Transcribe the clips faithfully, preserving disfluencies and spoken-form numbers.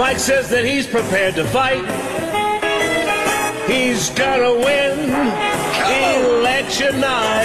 Mike says that he's prepared to fight. He's gonna win election night.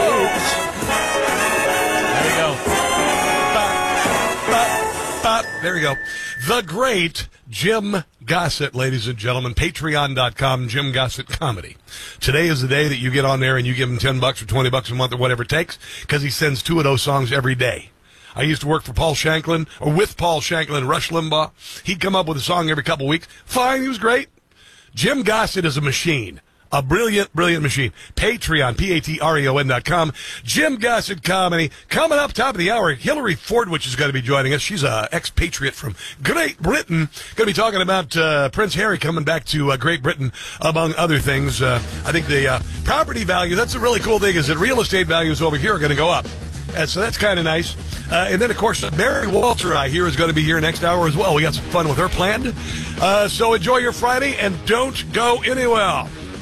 There we go. Ba, ba, ba. There we go. The great Jim Gossett, ladies and gentlemen. Patreon dot com, Jim Gossett Comedy. Today is the day that you get on there and you give him ten bucks or twenty bucks a month or whatever it takes, because he sends two of those songs every day. I used to work for Paul Shanklin, or with Paul Shanklin and Rush Limbaugh. He'd come up with a song every couple of weeks. Fine, he was great. Jim Gossett is a machine. A brilliant, brilliant machine. Patreon, P A T R E O N dot com. Jim Gossett Comedy. Coming up top of the hour, Hillary Fordwich is going to be joining us. She's an expatriate from Great Britain. Going to be talking about uh, Prince Harry coming back to uh, Great Britain, among other things. Uh, I think the uh, property value, that's a really cool thing, is that real estate values over here are going to go up. Uh, so that's kind of nice. Uh, and then, of course, Mary Walter, I hear, is going to be here next hour as well. We got some fun with her planned. Uh, so enjoy your Friday and don't go anywhere.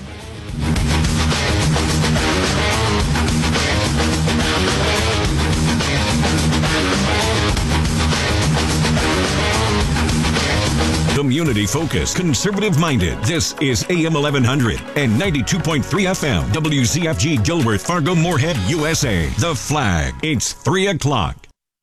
Community-focused, conservative-minded. This is A M eleven hundred and ninety-two point three F M. W Z F G Gilbert, Fargo, Moorhead, U S A. The Flag. It's three o'clock.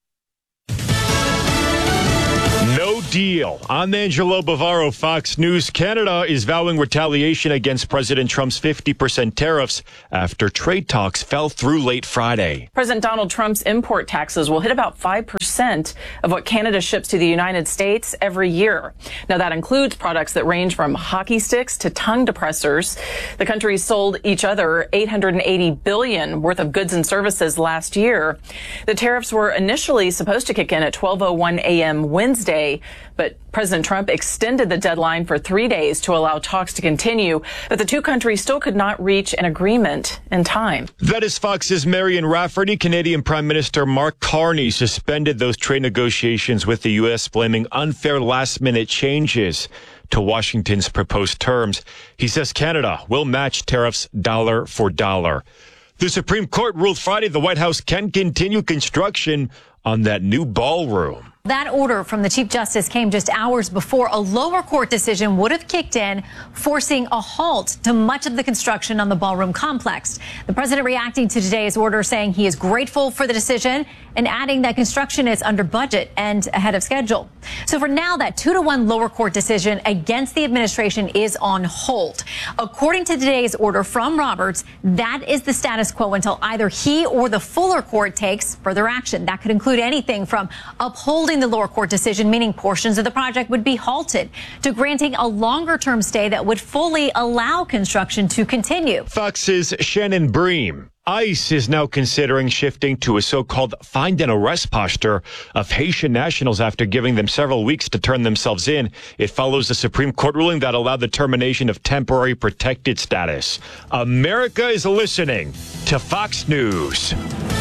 No deal. I'm Angelo Bavaro, Fox News. Canada is vowing retaliation against President Trump's fifty percent tariffs after trade talks fell through late Friday. President Donald Trump's import taxes will hit about five percent of what Canada ships to the United States every year. Now, that includes products that range from hockey sticks to tongue depressors. The countries sold each other eight hundred eighty billion dollars worth of goods and services last year. The tariffs were initially supposed to kick in at twelve oh one a m Wednesday, but President Trump extended the deadline for three days to allow talks to continue, but the two countries still could not reach an agreement in time. That is Fox's Marion Rafferty. Canadian Prime Minister Mark Carney suspended those trade negotiations with the U S, blaming unfair last-minute changes to Washington's proposed terms. He says Canada will match tariffs dollar for dollar. The Supreme Court ruled Friday the White House can continue construction on that new ballroom. That order from the Chief Justice came just hours before a lower court decision would have kicked in, forcing a halt to much of the construction on the ballroom complex. The president reacting to today's order, saying he is grateful for the decision and adding that construction is under budget and ahead of schedule. So for now, that two to one lower court decision against the administration is on hold. According to today's order from Roberts, that is the status quo until either he or the fuller court takes further action. That could include anything from upholding the lower court decision, meaning portions of the project would be halted, to granting a longer-term stay that would fully allow construction to continue. Fox's Shannon Bream. ICE is now considering shifting to a so-called find and arrest posture of Haitian nationals after giving them several weeks to turn themselves in. It follows the Supreme Court ruling that allowed the termination of temporary protected status. America is listening to Fox News.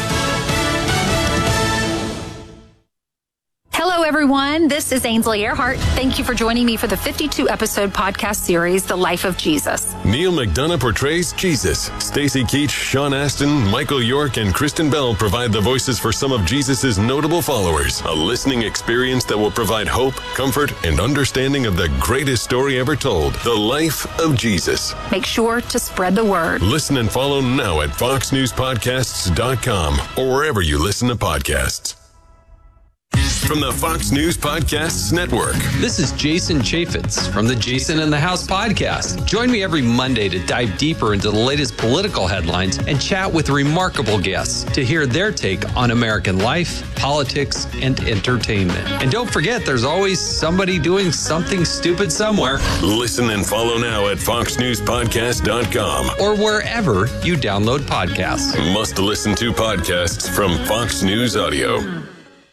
Hello, everyone. This is Ainsley Earhart. Thank you for joining me for the fifty-two episode podcast series, The Life of Jesus. Neil McDonough portrays Jesus. Stacey Keach, Sean Astin, Michael York, and Kristen Bell provide the voices for some of Jesus' notable followers. A listening experience that will provide hope, comfort, and understanding of the greatest story ever told, The Life of Jesus. Make sure to spread the word. Listen and follow now at fox news podcasts dot com or wherever you listen to podcasts. From the Fox News Podcasts Network. This is Jason Chaffetz from the Jason in the House podcast. Join me every Monday to dive deeper into the latest political headlines and chat with remarkable guests to hear their take on American life, politics, and entertainment. And don't forget, there's always somebody doing something stupid somewhere. Listen and follow now at fox news podcast dot com or wherever you download podcasts. Must listen to podcasts from Fox News Audio.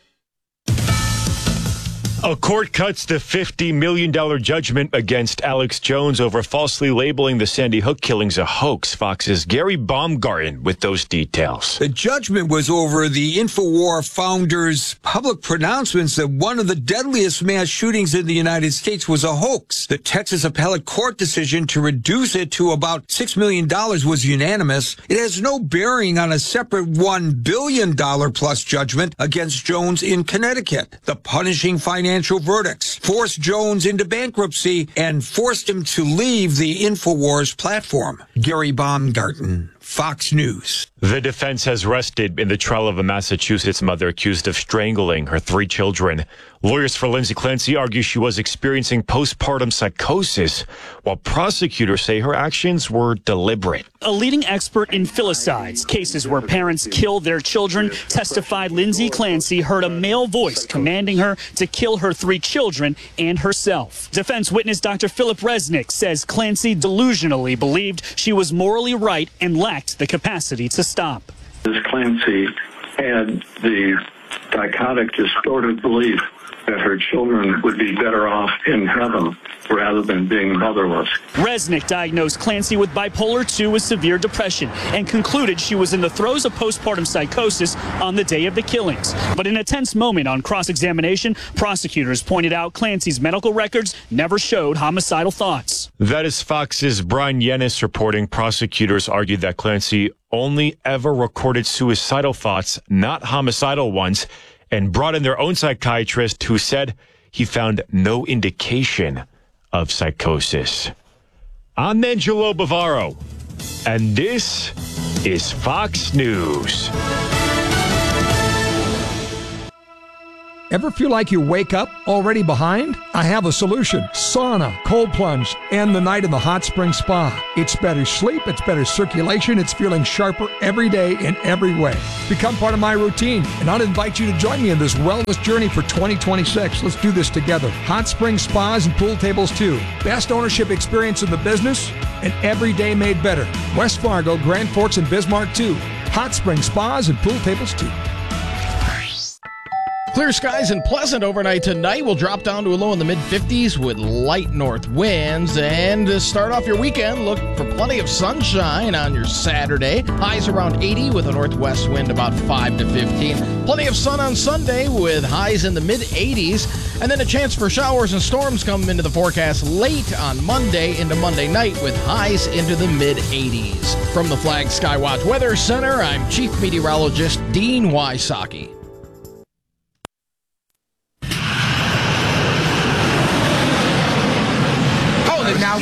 A court cuts the fifty million dollars judgment against Alex Jones over falsely labeling the Sandy Hook killings a hoax. Fox's Gary Baumgarten with those details. The judgment was over the InfoWar founder's public pronouncements that one of the deadliest mass shootings in the United States was a hoax. The Texas appellate court decision to reduce it to about six million dollars was unanimous. It has no bearing on a separate one billion dollars plus judgment against Jones in Connecticut. The punishing financial financial verdicts, forced Jones into bankruptcy, and forced him to leave the InfoWars platform. Gary Baumgarten, Fox News. The defense has rested in the trial of a Massachusetts mother accused of strangling her three children. Lawyers for Lindsay Clancy argue she was experiencing postpartum psychosis, while prosecutors say her actions were deliberate. A leading expert in filicides, cases where parents kill their children, testified Lindsay Clancy heard a male voice commanding her to kill her three children and herself. Defense witness Doctor Philip Resnick says Clancy delusionally believed she was morally right and lacked the capacity to stop. Miz Clancy had the psychotic, distorted belief that her children would be better off in heaven rather than being motherless. Resnick diagnosed Clancy with bipolar two with severe depression and concluded she was in the throes of postpartum psychosis on the day of the killings. But in a tense moment on cross-examination, prosecutors pointed out Clancy's medical records never showed homicidal thoughts. That is Fox's Brian Yennis reporting. Prosecutors argued that Clancy only ever recorded suicidal thoughts, not homicidal ones, and brought in their own psychiatrist who said he found no indication of psychosis. I'm Angelo Bavaro, and this is Fox News. Ever feel like you wake up already behind? I have a solution. Sauna, cold plunge, and the night in the hot spring spa. It's better sleep, it's better circulation, it's feeling sharper every day in every way. Become part of my routine, and I'll invite you to join me in this wellness journey for twenty twenty-six. Let's do this together. Hot spring spas and pool tables too. Best ownership experience in the business, and every day made better. West Fargo, Grand Forks, and Bismarck too. Hot spring spas and pool tables too. Clear skies and pleasant overnight tonight. We'll drop down to a low in the mid fifties with light north winds. And to start off your weekend, look for plenty of sunshine on your Saturday. Highs around eighty with a northwest wind about five to fifteen. Plenty of sun on Sunday with highs in the mid eighties. And then a chance for showers and storms come into the forecast late on Monday into Monday night with highs into the mid eighties. From the Flag Skywatch Weather Center, I'm Chief Meteorologist Dean Wysocki. Now,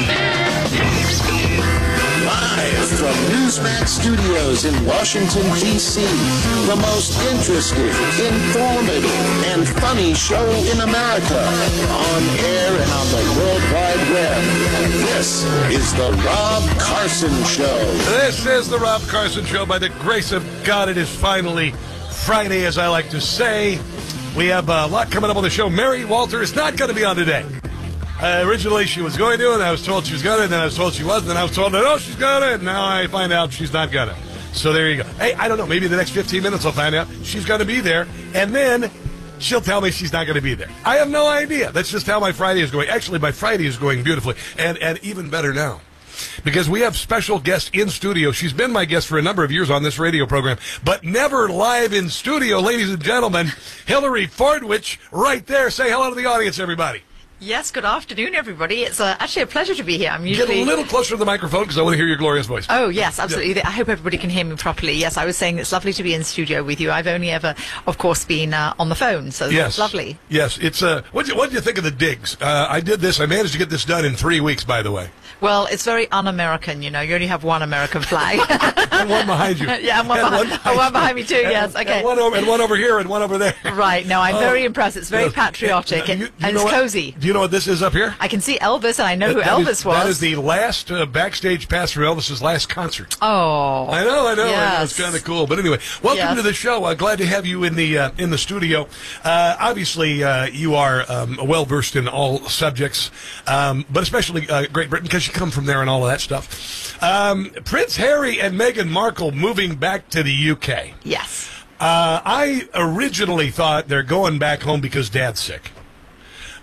live from Newsmax Studios in Washington, D C, the most interesting, informative, and funny show in America, on air and on the World Wide Web. This is the Rob Carson Show. This is the Rob Carson Show. By the grace of God, it is finally Friday, as I like to say. We have a lot coming up on the show. Mary Walter is not going to be on today. Uh, originally, she was going to, and I was told she was going to, and then I was told she wasn't, and I was told that, oh, she's going to, and now I find out she's not going to. So there you go. Hey, I don't know, maybe in the next fifteen minutes I'll find out she's going to be there, and then she'll tell me she's not going to be there. I have no idea. That's just how my Friday is going. Actually, my Friday is going beautifully, and, and even better now, because we have special guests in studio. She's been my guest for a number of years on this radio program, but never live in studio, ladies and gentlemen. Hillary Fordwich, right there. Say hello to the audience, everybody. Yes, good afternoon, everybody. It's uh, actually a pleasure to be here. I'm usually... Get a little closer to the microphone because I want to hear your glorious voice. Oh, yes, absolutely. Yeah. I hope everybody can hear me properly. Yes, I was saying it's lovely to be in studio with you. I've only ever, of course, been uh, on the phone, so yes. That's lovely. Yes, it's... Uh, what did you, you think of the digs? Uh, I did this. I managed to get this done in three weeks, by the way. Well, it's very un-American, you know. You only have one American flag. And one behind you. Yeah, and one, and behind, one, behind, one behind me too, and, yes. Okay. And one, over, and one over here and one over there. Right. No, I'm oh. very impressed. It's very yes. patriotic, and, you, you and it's cozy. Do you know what this is up here? I can see Elvis, and I know that, who that Elvis is, was. That is the last uh, backstage pass for Elvis's last concert. Oh. I know, I know. Yes. I know. It's kind of cool. But anyway, welcome yes. to the show. Uh, glad to have you in the uh, in the studio. Uh, obviously, uh, you are um, well-versed in all subjects, um, but especially uh, Great Britain, because you come from there and all of that stuff. Um, Prince Harry and Meghan Markle moving back to the U K. Yes. Uh, I originally thought they're going back home because Dad's sick.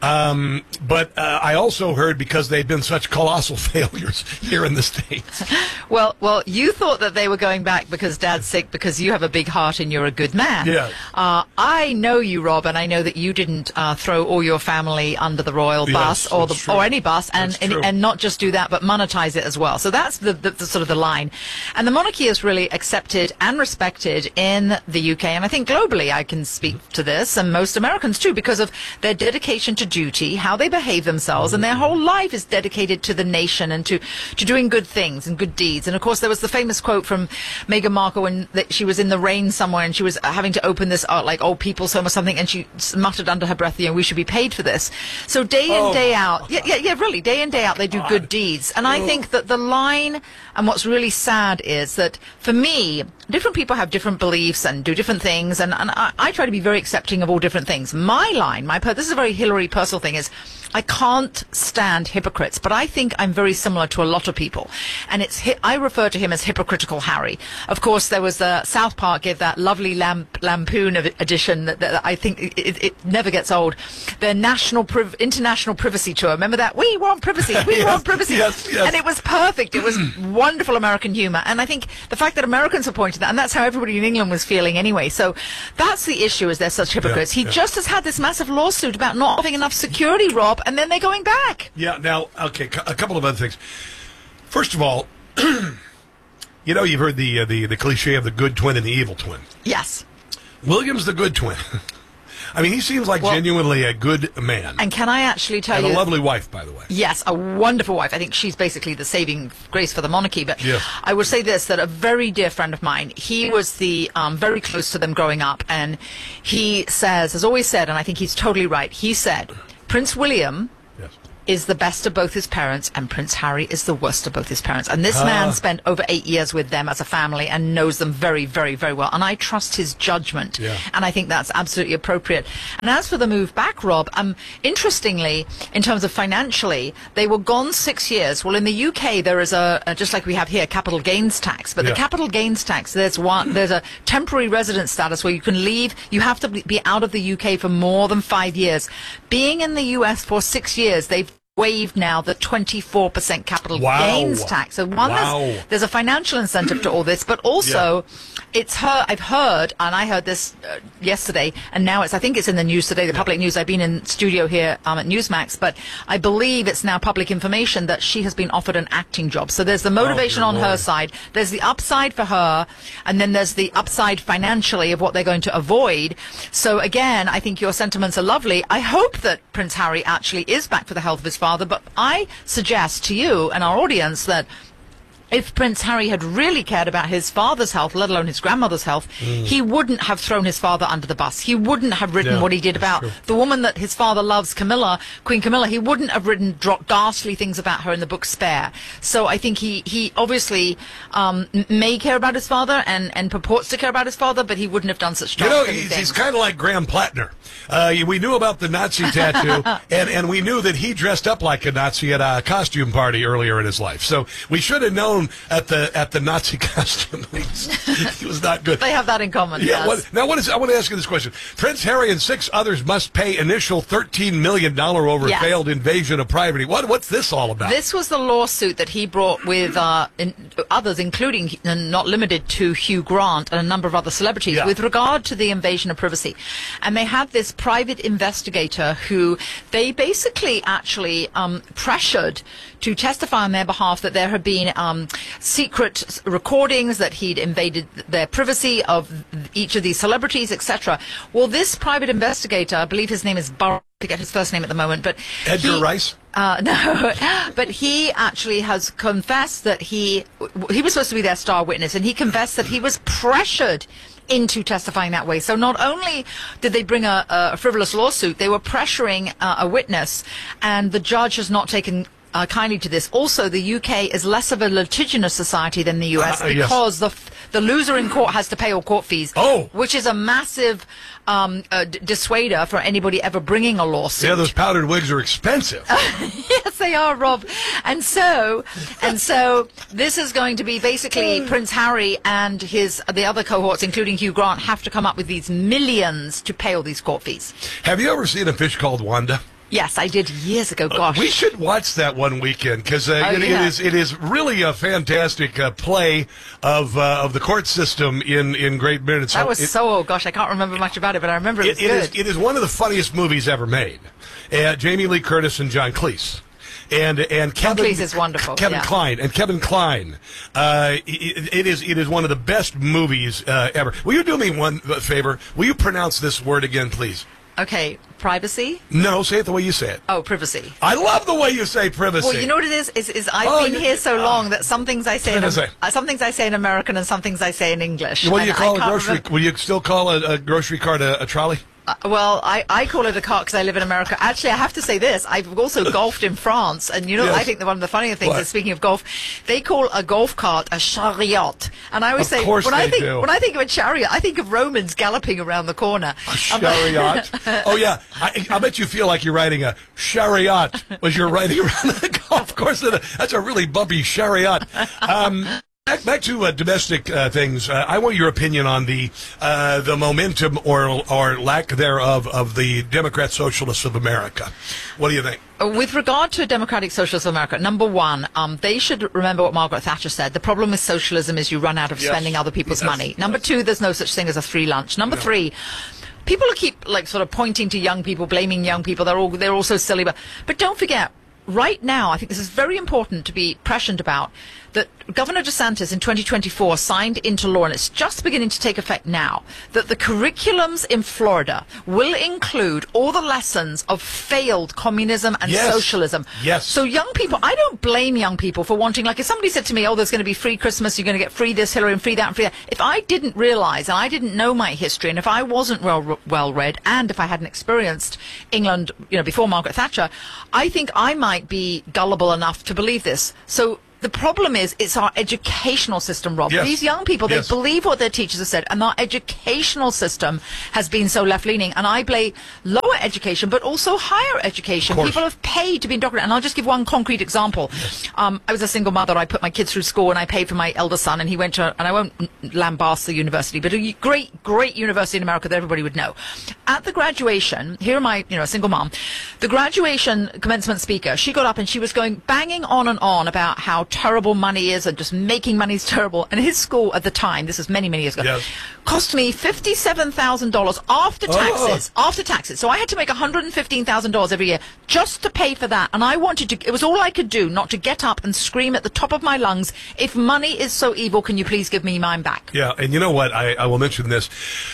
Um, but uh, I also heard because they've been such colossal failures here in the States. Well, well, you thought that they were going back because Dad's sick because you have a big heart and you're a good man. Yeah. Uh, I know you, Rob, and I know that you didn't uh, throw all your family under the royal Yes, bus or the that's true. or any bus, and, That's and true. and not just do that, but monetize it as well. So that's the, the, the sort of the line. And the monarchy is really accepted and respected in the U K, and I think globally I can speak to this, and most Americans too, because of their dedication to duty, how they behave themselves, and their whole life is dedicated to the nation and to, to doing good things and good deeds. And of course, there was the famous quote from Meghan Markle when that she was in the rain somewhere and she was having to open this uh, like old people's home or something, and she muttered under her breath, you know, we should be paid for this. So day in, Oh. day out, yeah, yeah, yeah, really, day in, day out, they do good deeds. And I think that the line, and what's really sad is that for me, different people have different beliefs and do different things, and, and I, I try to be very accepting of all different things. My line, my per- this is a very Hillary personal thing, is I can't stand hypocrites, but I think I'm very similar to a lot of people. And it's hi- I refer to him as Hypocritical Harry. Of course, there was uh, South Park gave that lovely lamp, lampoon of edition that, that I think it, it, it never gets old. Their national priv- international privacy tour. Remember that? We want privacy. We Yes, want privacy. yes, yes. And it was perfect. It was wonderful American humor. And I think the fact that Americans have pointed that, and that's how everybody in England was feeling anyway. So that's the issue, is they're such hypocrites. Yeah, he yeah. just has had this massive lawsuit about not having enough security, Rob, and then they're going back. Yeah, now, okay, cu- a couple of other things. First of all, you know, you've heard the, uh, the, the cliche of the good twin and the evil twin. Yes. William's the good twin. I mean, he seems like Well- genuinely a good man. And can I actually tell And you... a lovely wife, by the way. Yes, a wonderful wife. I think she's basically the saving grace for the monarchy. But Yes. I would say this, that a very dear friend of mine, he was the um, very close to them growing up. And he says, has always said, and I think he's totally right, he said, Prince William is the best of both his parents, and Prince Harry is the worst of both his parents. And this Ah. man spent over eight years with them as a family and knows them very, very, very well. And I trust his judgment. Yeah. And I think that's absolutely appropriate. And as for the move back, Rob, um, interestingly, in terms of financially, they were gone six years. Well, in the U K, there is a, a just like we have here, capital gains tax. But Yeah. the capital gains tax, there's one, there's a temporary residence status where you can leave. You have to be out of the U K for more than five years. Being in the U S for six years, they've waived now the twenty-four percent capital Wow. gains tax. So one, Wow. there's, there's a financial incentive to all this, but also it's her. I've heard, and I heard this uh, yesterday, and now it's. I think it's in the news today, the public news. I've been in studio here um, at Newsmax, but I believe it's now public information that she has been offered an acting job. So there's the motivation dear on her Lord. side. There's the upside for her, and then there's the upside financially of what they're going to avoid. So again, I think your sentiments are lovely. I hope that Prince Harry actually is back for the health of his father, but I suggest to you and our audience that if Prince Harry had really cared about his father's health, let alone his grandmother's health, Mm. he wouldn't have thrown his father under the bus. He wouldn't have written Yeah, what he did that's about true. the woman that his father loves, Camilla, Queen Camilla. He wouldn't have written dro- ghastly things about her in the book Spare. So I think he, he obviously um, m- may care about his father and, and purports to care about his father, but he wouldn't have done such You know, dastardly he's, things. he's kind of like Graham Plattner. Uh, we knew about the Nazi tattoo, and, and we knew that he dressed up like a Nazi at a costume party earlier in his life. So we should have known at the at the Nazi costume he was, he was not good. They have that in common. Yeah. yes. What, now, what is? I want to ask you this question: Prince Harry and six others must pay initial thirteen million dollar over Yeah. failed invasion of privacy. What what's this all about? This was the lawsuit that he brought with uh, in, others, including and not limited to Hugh Grant and a number of other celebrities, Yeah. with regard to the invasion of privacy. And they had this private investigator who they basically actually um, pressured to testify on their behalf that there had been um, secret recordings, that he'd invaded their privacy of each of these celebrities, et cetera. Well, this private investigator, I believe his name is Bar. I forget his first name at the moment, but Edgar he- Rice? Uh, no, but he actually has confessed that he he was supposed to be their star witness, and he confessed that he was pressured into testifying that way. So not only did they bring a, a frivolous lawsuit, they were pressuring uh, a witness, and the judge has not taken uh, kindly to this. Also, the U K is less of a litigious society than the U S Uh, yes. because the f- the loser in court has to pay all court fees. Oh. Which is a massive um, uh, d- dissuader for anybody ever bringing a lawsuit. Yeah, those powdered wigs are expensive. Yes, they are, Rob. And so, and so, this is going to be basically Prince Harry and his the other cohorts, including Hugh Grant, have to come up with these millions to pay all these court fees. Have you ever seen a fish called Wanda? Yes, I did years ago. Gosh, uh, we should watch that one weekend because uh, Oh, it, yeah. it is it is really a fantastic uh, play of uh, of the court system in, in Great Britain. It's that how- was it, so. Oh gosh, I can't remember much about it, but I remember it was it, it good. is it is one of the funniest movies ever made. Uh, Jamie Lee Curtis and John Cleese. And and John Kevin Cleese is wonderful, Kevin yeah. Kline and Kevin Kline. Uh, it, it is it is one of the best movies uh, ever. Will you do me one favor? Will you pronounce this word again, please? Okay, privacy. No, say it the way you say it. Oh, privacy. I love the way you say privacy. Well, you know what it is? Is, is I've Oh, been you- here so long that some things I say, in, Privacy. uh, some things I say in American and some things I say in English. What do you And call I a can't grocery? remember- Will you still call a, a grocery cart a, a trolley? Uh, well, I, I call it a cart because I live in America. Actually, I have to say this. I've also golfed in France. And, you know, Yes. I think that one of the funnier things What? is, speaking of golf, they call a golf cart a chariot. And I always Of say, course when I they think do. when I think of a chariot, I think of Romans galloping around the corner. A chariot. Oh yeah, I, I bet you feel like you're riding a chariot as you're riding around the golf course. That's a really bumpy chariot. Um, back, back to uh, domestic uh, things. Uh, I want your opinion on the uh, the momentum or or lack thereof of the Democrat Socialists of America. What do you think? With regard to Democratic Socialists of America, number one, um, they should remember what Margaret Thatcher said. The problem with socialism is you run out of Yes. spending other people's Yes. money. Number two, there's no such thing as a free lunch. Number three, people keep like sort of pointing to young people, blaming young people. They're all they're all so silly. But but don't forget, right now, I think this is very important to be prescient about, that Governor DeSantis in twenty twenty-four signed into law, and it's just beginning to take effect now, that the curriculums in Florida will include all the lessons of failed communism and Yes. socialism. Yes. So young people, I don't blame young people for wanting, like if somebody said to me, oh, there's going to be free Christmas, you're going to get free this, Hillary, and free that, and free that. If I didn't realize, and I didn't know my history, and if I wasn't well, well read, and if I hadn't experienced England, you know, before Margaret Thatcher, I think I might be gullible enough to believe this. So the problem is, it's our educational system, Rob. Yes. These young people, they Yes. believe what their teachers have said, and our educational system has been so left-leaning. And I blame lower education, but also higher education. Of course. People have paid to be indoctrinated. And I'll just give one concrete example. Um, I was a single mother. I put my kids through school, and I paid for my elder son, and he went to, and I won't lambast the university, but a great, great university in America that everybody would know. At the graduation, here am I, you know, a single mom, the graduation commencement speaker, she got up and she was going, banging on and on about how terrible money is and just making money is terrible. And his school at the time, this is many, many years ago, Yes. cost me fifty-seven thousand dollars after Oh. taxes. After taxes. So I had to make one hundred fifteen thousand dollars every year just to pay for that. And I wanted to, it was all I could do not to get up and scream at the top of my lungs, if money is so evil, can you please give me mine back? Yeah, and you know what? I, I will mention this.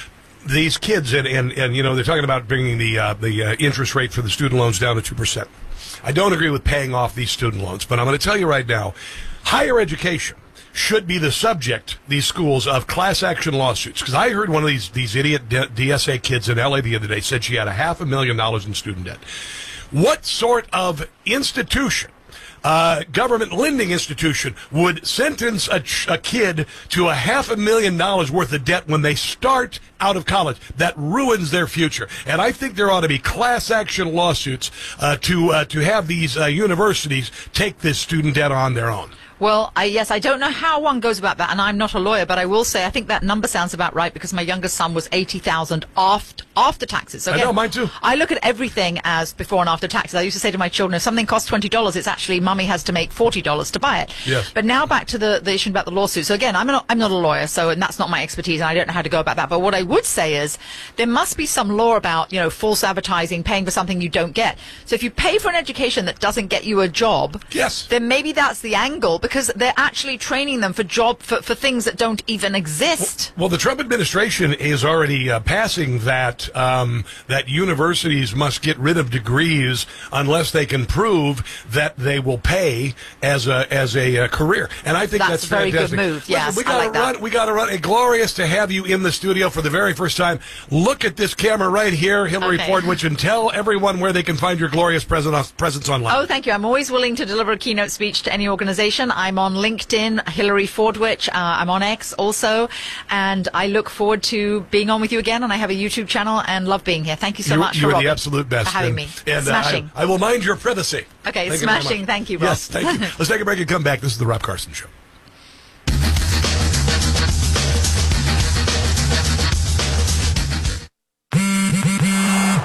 These kids, and, and, and you know, they're talking about bringing the uh, the uh, interest rate for the student loans down to two percent. I don't agree with paying off these student loans, but I'm going to tell you right now, higher education should be the subject, these schools, of class action lawsuits. Because I heard one of these, these idiot D- DSA kids in L A the other day said she had a half a million dollars in student debt. What sort of institution, uh, government lending institution, would sentence a, ch- a kid to a half a million dollars worth of debt when they start out of college? That ruins their future. And I think there ought to be class action lawsuits uh, to uh, to have these uh, universities take this student debt on their own. Well, I, yes, I don't know how one goes about that, and I'm not a lawyer, but I will say I think that number sounds about right, because my youngest son was eighty thousand after after taxes. So I again, know, mine too. I look at everything as before and after taxes. I used to say to my children, if something costs twenty dollars, it's actually mummy has to make forty dollars to buy it. Yes. But now back to the, the issue about the lawsuit. So again, I'm not I'm not a lawyer, so and that's not my expertise, and I don't know how to go about that. But what I would say is there must be some law about, you know, false advertising, paying for something you don't get. So if you pay for an education that doesn't get you a job, yes, then maybe that's the angle, because they're actually training them for job for, for things that don't even exist. Well, the Trump administration is already uh, passing that um, that universities must get rid of degrees unless they can prove that they will pay as a as a uh, career, and I think That's that's, a very fantastic. good move. Listen, Yes, we I gotta like that. run. We got to run. It's glorious to have you in the studio for the very first time. Look at this camera right here, Hillary Okay. Fordwich, and tell everyone where they can find your glorious presence presence online. Oh, thank you. I'm always willing to deliver a keynote speech to any organization. I'm on LinkedIn, Hillary Fordwich. Uh, I'm on X also. And I look forward to being on with you again. And I have a YouTube channel and love being here. Thank you so you, much you for, are Robert, the absolute best. for having and, me. And uh, Smashing. I, I will mind your privacy. Okay, Thank you very smashing. much. Thank you, Rob. Yes, thank you. Let's take a break and come back. This is the Rob Carson Show.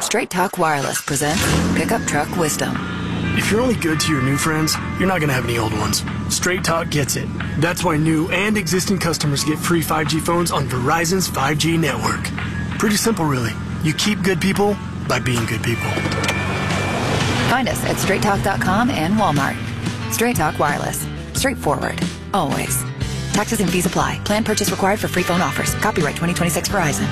Straight Talk Wireless presents Pickup Truck Wisdom. If you're only good to your new friends, you're not going to have any old ones. Straight Talk gets it. That's why new and existing customers get free five G phones on Verizon's five G network. Pretty simple, really. You keep good people by being good people. Find us at straight talk dot com and Walmart. Straight Talk Wireless. Straightforward. Always. Taxes and fees apply. Plan purchase required for free phone offers. Copyright twenty twenty-six Verizon.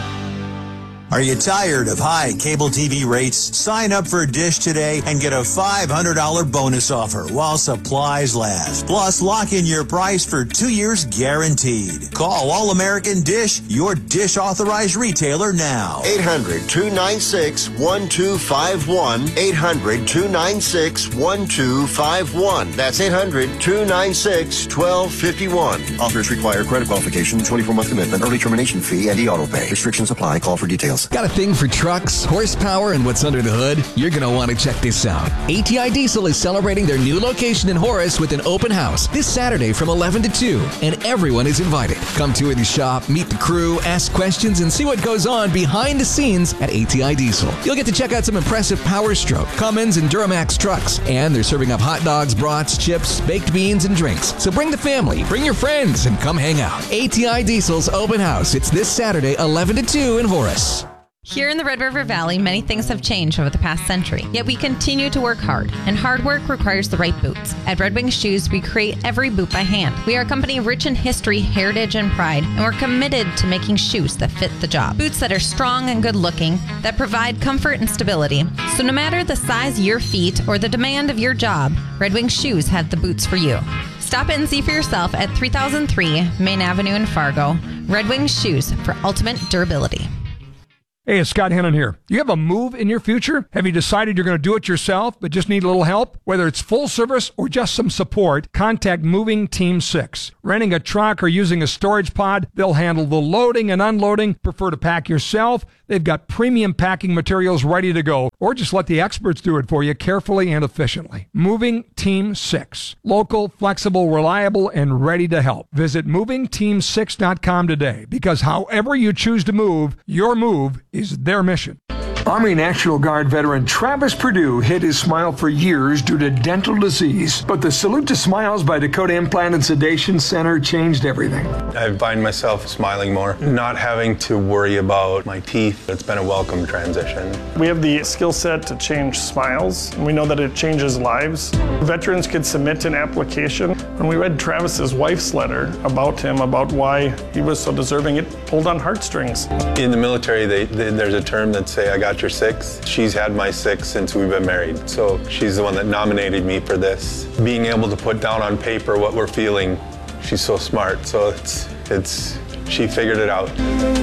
Are you tired of high cable T V rates? Sign up for Dish today and get a five hundred dollars bonus offer while supplies last. Plus, lock in your price for two years guaranteed. Call All American Dish, your Dish authorized retailer now. eight hundred, two nine six, one two five one. eight hundred, two nine six, one two five one. That's eight hundred, two nine six, one two five one. Offers require credit qualification, twenty-four month commitment, early termination fee, and e-auto pay. Restrictions apply. Call for details. Got a thing for trucks, horsepower, and what's under the hood? You're going to want to check this out. A T I Diesel is celebrating their new location in Horace with an open house this Saturday from eleven to two, and everyone is invited. Come tour the shop, meet the crew, ask questions, and see what goes on behind the scenes at A T I Diesel. You'll get to check out some impressive Power Stroke, Cummins, and Duramax trucks, and they're serving up hot dogs, brats, chips, baked beans, and drinks. So bring the family, bring your friends, and come hang out. A T I Diesel's open house. It's this Saturday, eleven to two in Horace. Here in the Red River Valley, many things have changed over the past century, yet we continue to work hard, and hard work requires the right boots. At Red Wing Shoes, we create every boot by hand. We are a company rich in history, heritage, and pride, and we're committed to making shoes that fit the job. Boots that are strong and good looking, that provide comfort and stability. So no matter the size of your feet or the demand of your job, Red Wing Shoes have the boots for you. Stop in and see for yourself at three thousand three Main Avenue in Fargo. Red Wing Shoes for ultimate durability. Hey, it's Scott Hennon here. You have a move in your future? Have you decided you're going to do it yourself, but just need a little help? Whether it's full service or just some support, contact Moving Team six. Renting a truck or using a storage pod, they'll handle the loading and unloading. Prefer to pack yourself? They've got premium packing materials ready to go, or just let the experts do it for you carefully and efficiently. Moving Team six. Local, flexible, reliable, and ready to help. Visit moving team six dot com today, because however you choose to move, your move is their mission. Army National Guard veteran Travis Perdue hid his smile for years due to dental disease, but the Salute to Smiles by Dakota Implant and Sedation Center changed everything. I find myself smiling more, not having to worry about my teeth. It's been a welcome transition. We have the skill set to change smiles, and we know that it changes lives. Veterans could submit an application. When we read Travis's wife's letter about him, about why he was so deserving, it pulled on heartstrings. In the military, they, they, there's a term that say, I got your six. She's had my six since we've been married. So she's the one that nominated me for this. Being able to put down on paper what we're feeling, she's so smart. So it's, it's, she figured it out.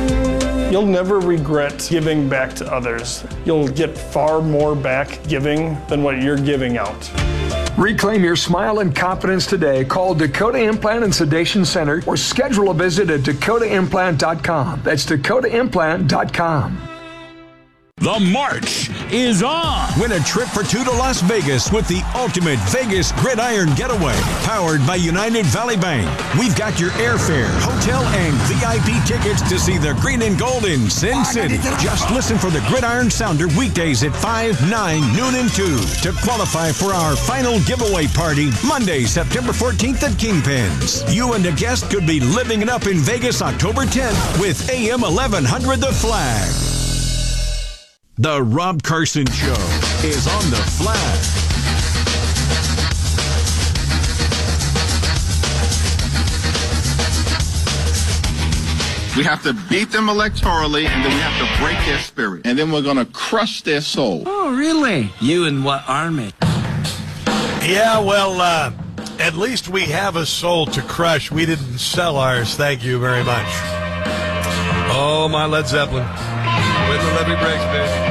You'll never regret giving back to others. You'll get far more back giving than what you're giving out. Reclaim your smile and confidence today. Call Dakota Implant and Sedation Center or schedule a visit at dakota implant dot com. That's dakota implant dot com. The march is on. Win a trip for two to Las Vegas with the ultimate Vegas Gridiron Getaway, powered by United Valley Bank. We've got your airfare, hotel, and V I P tickets to see the green and gold in Sin City. Just listen for the Gridiron Sounder weekdays at five, nine, noon, and two to qualify for our final giveaway party Monday, September fourteenth at Kingpins. You and a guest could be living it up in Vegas October tenth with A M eleven hundred The Flag. The Rob Carson Show is on The Flag. We have to beat them electorally, and then we have to break their spirit. And then we're going to crush their soul. Oh, really? You and what army? Yeah, well, uh, at least we have a soul to crush. We didn't sell ours. Thank you very much. Oh, my Led Zeppelin. When the levee breaks, baby.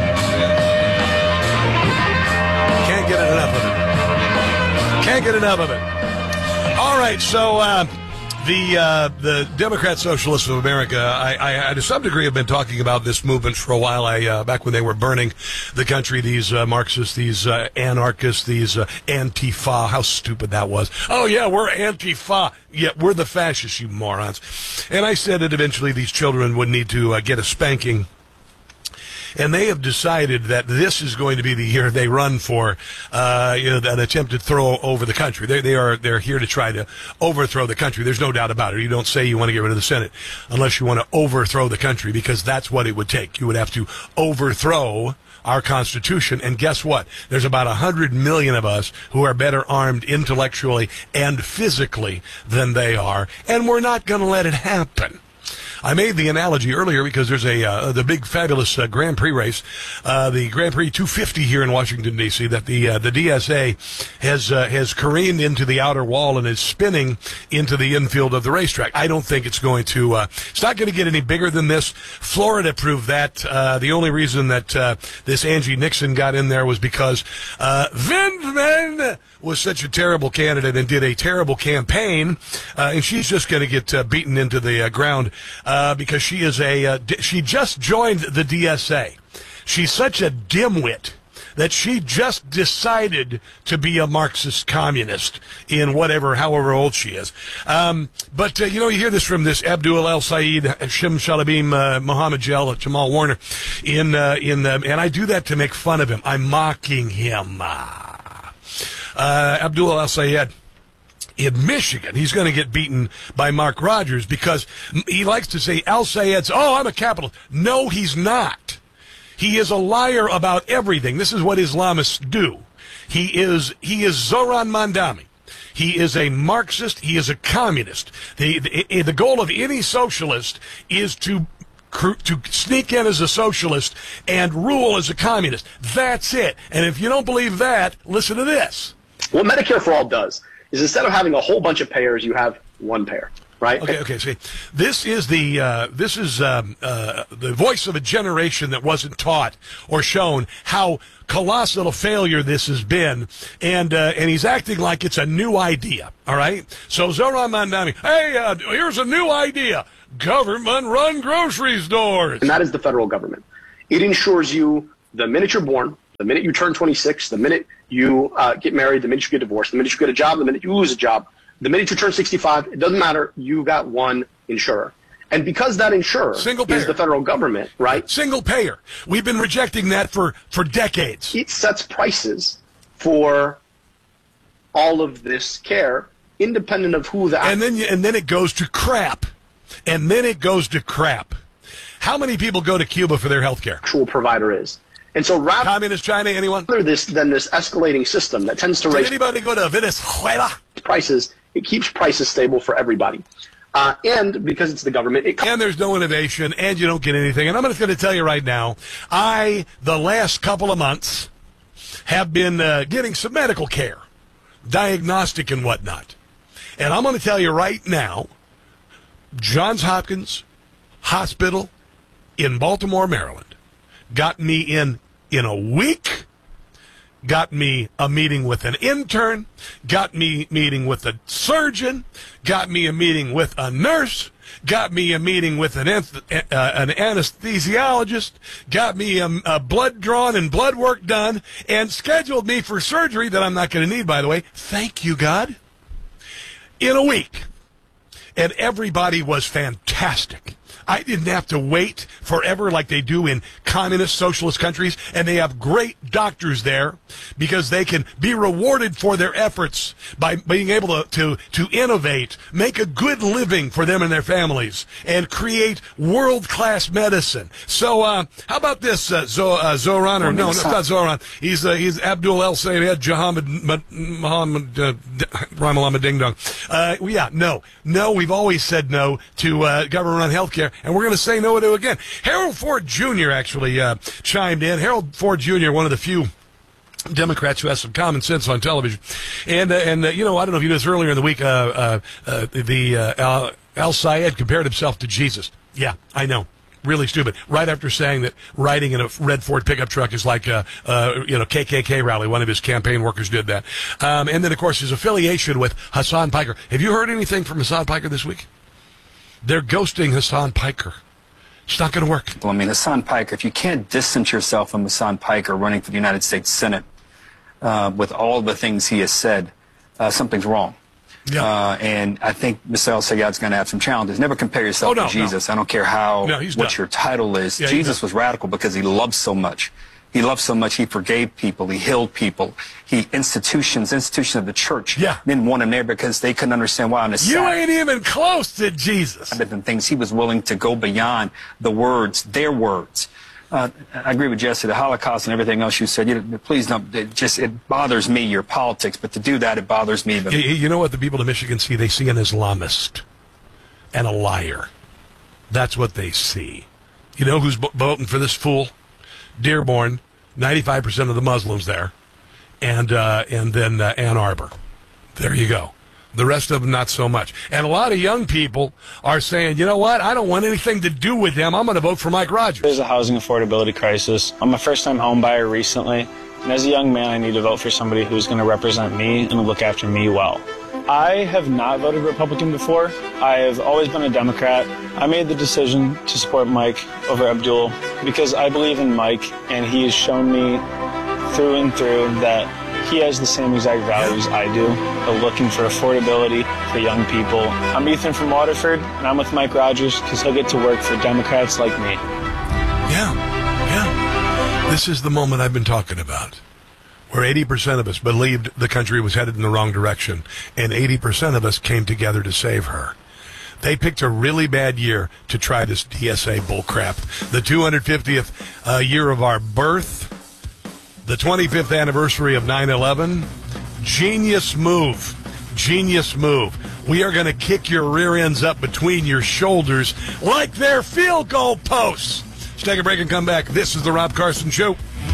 Can't get enough of it. Can't get enough of it. All right, so uh, the uh, the Democrat Socialists of America, I, I, I to some degree have been talking about this movement for a while. I uh, back when they were burning the country, these uh, Marxists, these uh, anarchists, these uh, Antifa. How stupid that was. Oh, yeah, we're Antifa. Yeah, we're the fascists, you morons. And I said that eventually these children would need to uh, get a spanking. and they have decided that this is going to be the year they run for uh, you know, an attempted throw over the country. They, they are they're here to try to overthrow the country. There's no doubt about it. You don't say you want to get rid of the Senate unless you want to overthrow the country, because that's what it would take. You would have to overthrow our Constitution, and guess what? There's about a hundred million of us who are better armed intellectually and physically than they are, and we're not going to let it happen. I made the analogy earlier because there's a uh, the big fabulous uh, Grand Prix race, uh, the Grand Prix two fifty here in Washington D C that the uh, the D S A has uh, has careened into the outer wall and is spinning into the infield of the racetrack. I don't think it's going to. Uh, it's not going to get any bigger than this. Florida proved that. Uh, the only reason that uh, this Angie Nixon got in there was because uh, Vindman was such a terrible candidate and did a terrible campaign, uh, and she's just going to get uh, beaten into the uh, ground. Uh, because she is a, uh, d- she just joined the D S A. She's such a dimwit that she just decided to be a Marxist communist in whatever, however old she is. Um, but, uh, you know, you hear this from this Abdul El Sayed, Shim Shalabim, uh, Mohammed Jel, Jamal Warner, in, uh, in, uh, and I do that to make fun of him. I'm mocking him. Uh, Abdul El Sayed. In Michigan, he's going to get beaten by Mark Rogers because he likes to say Al Sayed's, oh, I'm a capitalist. No, he's not. He is a liar about everything. This is what Islamists do. He is he is Zoran Mandami. He is a Marxist. He is a communist. The, the, the goal of any socialist is to to sneak in as a socialist and rule as a communist. That's it. And if you don't believe that, listen to this. What Medicare for All does is instead of having a whole bunch of payers, you have one payer, right? Okay, okay. See, this is the uh, this is um, uh, the voice of a generation that wasn't taught or shown how colossal a failure this has been, and uh, and he's acting like it's a new idea. All right. So Zoran Mandami, hey, uh, here's a new idea: government-run grocery stores, and that is the federal government. It ensures you the minute you're born, the minute you turn twenty-six, the minute you uh, get married, the minute you get divorced, the minute you get a job, the minute you lose a job, the minute you turn sixty-five, it doesn't matter. You got one insurer. And because that insurer Single payer. is the federal government, right? Single payer. We've been rejecting that for, for decades. It sets prices for all of this care, independent of who the... And then, you, and then it goes to crap. And then it goes to crap. How many people go to Cuba for their health care? Actual provider is. And so rather Communist China, anyone? This, than this escalating system that tends to Did raise anybody go to Venezuela? prices, it keeps prices stable for everybody. Uh, and because it's the government, it and there's no innovation, and you don't get anything. And I'm just going to tell you right now, I, the last couple of months, have been uh, getting some medical care, diagnostic and whatnot. And I'm going to tell you right now, Johns Hopkins Hospital in Baltimore, Maryland, got me in in a week, got me a meeting with an intern, got me meeting with a surgeon, got me a meeting with a nurse, got me a meeting with an, uh, an anesthesiologist, got me a, a blood drawn and blood work done, and scheduled me for surgery that I'm not going to need, by the way. Thank you, God. In a week. And everybody was fantastic. I didn't have to wait forever like they do in communist socialist countries, and they have great doctors there because they can be rewarded for their efforts by being able to, to, to innovate, make a good living for them and their families, and create world-class medicine. So uh, how about this, uh, Zo, uh, Zoran, or no, no, it's not Zoran. He's, uh, he's Abdul El Sayed Jahamid Muhammad uh, Ramalama Ding Dong. Uh, yeah, no. No, we've always said no to uh, government-run health care. And we're going to say no to it again. Harold Ford Junior actually uh, chimed in. Harold Ford Junior, one of the few Democrats who has some common sense on television. And, uh, and uh, you know, I don't know if you knew this earlier in the week, uh, uh, uh, the uh, Al, Al Sayed compared himself to Jesus. Yeah, I know. Really stupid. Right after saying that riding in a red Ford pickup truck is like a, uh, you know, K K K rally. One of his campaign workers did that. Um, and then, of course, his affiliation with Hassan Piker. Have you heard anything from Hassan Piker this week? They're ghosting Hassan Piker. It's not going to work. Well, I mean, Hassan Piker, if you can't distance yourself from Hassan Piker running for the United States Senate uh, with all the things he has said, uh, something's wrong. Yeah. Uh, and I think Michelle Sayad's going to have some challenges. Never compare yourself oh, no, to Jesus. No. I don't care how no, what done. your title is. Yeah, Jesus was radical because he loved so much. He loved so much, he forgave people, he healed people. He institutions, institutions of the church yeah. didn't want him there because they couldn't understand why on his You side. ain't even close to Jesus. Different things. He was willing to go beyond the words, their words. Uh, I agree with Jesse, the Holocaust and everything else you said. You, please don't, it just, it bothers me, your politics, but to do that, it bothers me. But you, you know what the people of Michigan see? They see an Islamist and a liar. That's what they see. You know who's voting for this fool? Dearborn, ninety-five percent of the Muslims there, and uh, and then uh, Ann Arbor. There you go. The rest of them, not so much. And a lot of young people are saying, you know what, I don't want anything to do with them. I'm going to vote for Mike Rogers. There's a housing affordability crisis. I'm a first-time home buyer recently, and as a young man, I need to vote for somebody who's going to represent me and look after me well. I have not voted Republican before. I have always been a Democrat. I made the decision to support Mike over Abdul because I believe in Mike, and he has shown me through and through that he has the same exact values I do, of looking for affordability for young people. I'm Ethan from Waterford, and I'm with Mike Rogers because he'll get to work for Democrats like me. Yeah, yeah. This is the moment I've been talking about, where eighty percent of us believed the country was headed in the wrong direction, and eighty percent of us came together to save her. They picked a really bad year to try this D S A bullcrap. The two hundred fiftieth uh, year of our birth, the twenty-fifth anniversary of nine eleven. Genius move. Genius move. We are going to kick your rear ends up between your shoulders like they're field goal posts. Let's take a break and come back. This is the Rob Carson Show.